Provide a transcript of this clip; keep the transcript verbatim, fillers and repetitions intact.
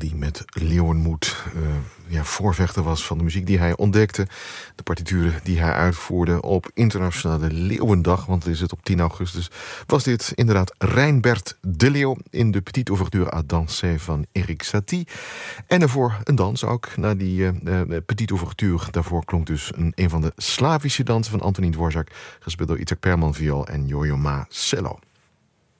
die met Leeuwenmoed uh, ja, voorvechter was van de muziek die hij ontdekte. De partituren die hij uitvoerde op Internationale Leeuwendag, want het is het op tien augustus, was dit inderdaad Reinbert de Leeuw in de Petite Ouverture à danser van Erik Satie. En ervoor een dans ook, na die uh, uh, Petite Ouverture. Daarvoor klonk dus een, een van de Slavische dansen van Antonín Dvořák, gespeeld door Itzhak Perman viool en Jojo Ma cello.